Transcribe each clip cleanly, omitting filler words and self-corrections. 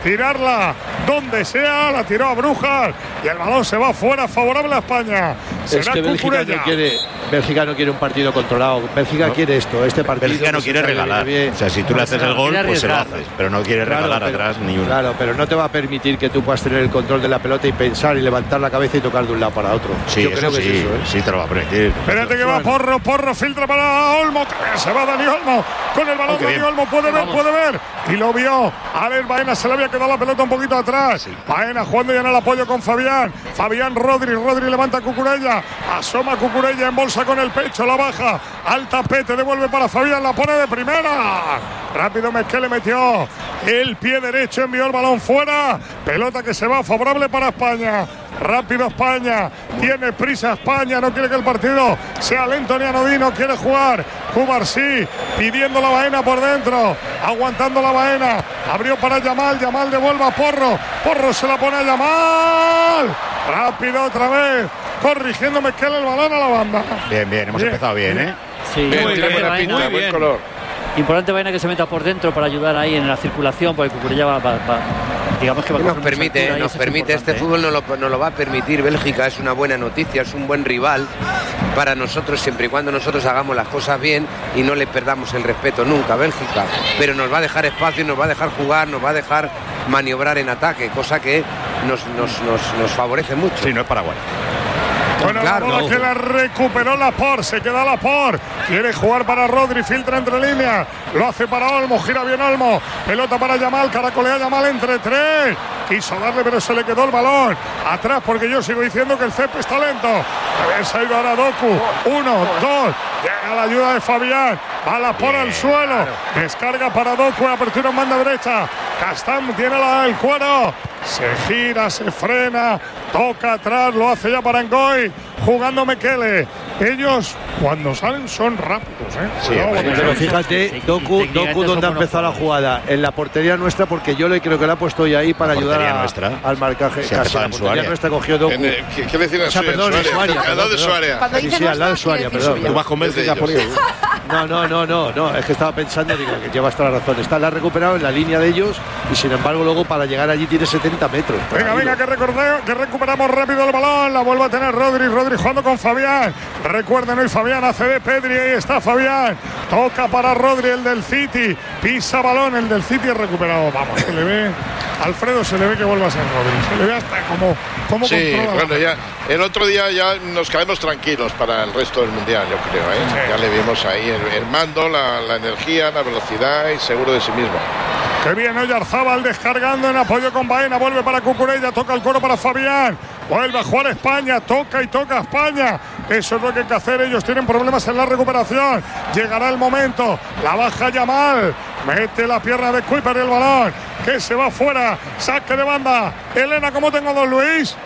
tirarla donde sea, la tiró a Brujas y el balón se va fuera, favorable a España. Es que Bélgica no quiere un partido controlado. Bélgica quiere esto, este partido. Bélgica no quiere regalar. O sea, si tú le haces el gol, pues se lo haces, pero no quiere regalar atrás ni uno. Claro, pero no te va a permitir que tú puedas tener el control de la pelota y pensar y levantar la cabeza y tocar de un lado para otro. Sí, yo creo que sí, es eso, sí te lo va a permitir. Espérate que va Porro, filtra para Olmo, se va Dani Olmo con el balón. Dani Olmo puede ver y lo vio. A ver, Baena, se le había quedado la pelota un poquito atrás. Sí. Baena jugando ya en el apoyo con Fabián, Rodri levanta a Cucurella, asoma Cucurella en bolsa con el pecho, la baja al tapete, devuelve para Fabián, la pone de primera. Rápido Mezquele metió el pie derecho, envió el balón fuera, pelota que se va favorable para España. Rápido España, tiene prisa España, no quiere que el partido sea lento ni anodino, quiere jugar. Cubarsí pidiendo la Baena por dentro, aguantando la Baena, abrió para Yamal devuelve a Porro se la pone a Yamal. Rápido otra vez, corrigiendo Mezquele el balón a la banda. Bien, hemos empezado bien, ¿eh? Sí, muy bien, buen color. Importante Baena que se meta por dentro para ayudar ahí en la circulación, porque Cucurella va digamos que va a nos permite este fútbol nos lo va a permitir. Bélgica es una buena noticia, es un buen rival para nosotros siempre y cuando nosotros hagamos las cosas bien y no le perdamos el respeto nunca a Bélgica, pero nos va a dejar espacio, nos va a dejar jugar, nos va a dejar maniobrar en ataque, cosa que nos favorece mucho. Sí, no es Paraguay. Bueno, claro, la bola que la recuperó Laporte, se queda Laporte, quiere jugar para Rodri, filtra entre líneas, lo hace para Olmo, gira bien Olmo, pelota para Yamal, caracolea Yamal entre tres, quiso darle pero se le quedó el balón atrás, porque yo sigo diciendo que el césped está lento. A ver, se ha ido ahora Doku, 1, 2, llega la ayuda de Fabián, va Laporte al suelo, descarga para Doku, apertura en banda derecha, Castán tiene el cuero, se gira, se frena, toca atrás, lo hace ya para Ngoy, jugando Mekele. Ellos cuando salen son rápidos, ¿eh? Sí, pero fíjate, Doku donde ha empezado la jugada, en la portería nuestra, porque yo creo que la ha puesto ya ahí para ayudar al marcaje. Sí, casi la portería nuestra cogió Doku. ¿Qué decir? O sea, perdón, al lado de su área. Sí, al lado de su área, perdón. Tú vas con Bélgica por ahí. No, es que estaba pensando, digo, que llevas toda la razón. La ha recuperado en la línea de ellos y sin embargo luego para llegar allí tiene 70 metros. Venga, que recuperamos rápido el balón, la vuelve a tener Rodri jugando con Fabián. Recuerden, hoy Fabián hace de Pedri, ahí está Fabián. Toca para Rodri, el del City. Pisa balón, el del City ha recuperado. Vamos, se le ve. Alfredo se le ve que vuelve a ser Rodri. Se le ve hasta como sí, bueno, ya el otro día ya nos quedamos tranquilos para el resto del mundial, yo creo, ¿eh? Sí. Ya le vimos ahí el mando, la energía, la velocidad y seguro de sí mismo. Qué bien, Oyarzábal descargando en apoyo con Baena, vuelve para Cucurella, toca el coro para Fabián, vuelve a jugar España, toca España. Eso es lo que hay que hacer, ellos tienen problemas en la recuperación. Llegará el momento, la baja Yamal, mete la pierna de Kuiper y el balón, que se va fuera, saque de banda. Elena, ¿cómo tengo a don Luis?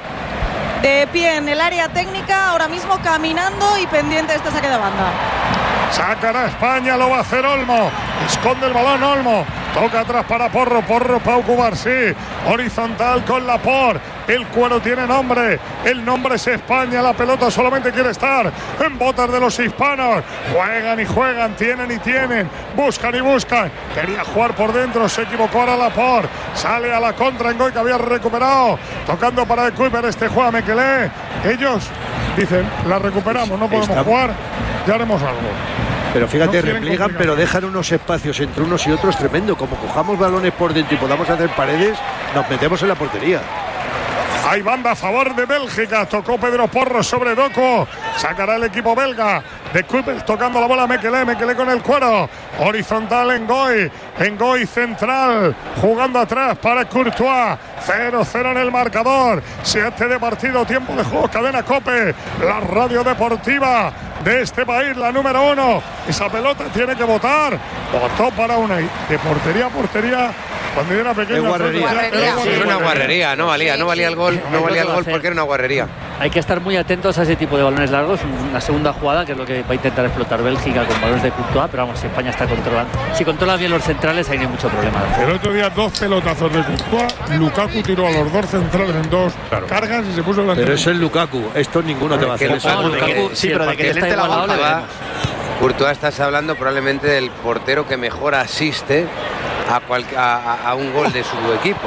De pie en el área técnica, ahora mismo caminando y pendiente de este saque de banda. Sacará España, lo va a hacer Olmo, esconde el balón Olmo, toca atrás para Porro, Pau Cubarsí, horizontal con Laporte, el cuero tiene nombre, el nombre es España, la pelota solamente quiere estar en botas de los hispanos, juegan, tienen, buscan, quería jugar por dentro, se equivocó ahora Laporte, sale a la contra Ngoy que había recuperado, tocando para el Kuiper, juega Mekele, ellos dicen, la recuperamos, no podemos jugar, ya haremos algo. Pero fíjate, repliegan, pero dejan unos espacios entre unos y otros tremendo. Como cojamos balones por dentro y podamos hacer paredes, nos metemos en la portería. Hay banda a favor de Bélgica. Tocó Pedro Porro sobre Doku. Sacará el equipo belga. De Kuiper tocando la bola Mekele con el cuero. Horizontal Ngoy central. Jugando atrás para Courtois. 0-0 en el marcador. 7 de partido, tiempo de juego. Cadena COPE. La radio deportiva de este país, la número 1. Esa pelota tiene que votar. Votó para una de portería a portería. Cuando yo era pequeño, era una guarrería, no valía el gol, porque era una guarrería. Hay que estar muy atentos a ese tipo de balones largos. Una segunda jugada, que es lo que va a intentar explotar Bélgica con balones de Courtois, pero vamos, si España está controlando. Si controla bien los centrales, ahí no hay mucho problema. El otro día 2 pelotazos de Courtois, Lukaku tiró a los 2 centrales en 2 cargas y se puso delante. Pero es el Lukaku, esto ninguno te va a hacer eso. Sí, pero de que te la bola. Courtois, estás hablando probablemente del portero que mejor asiste a un gol de su equipo.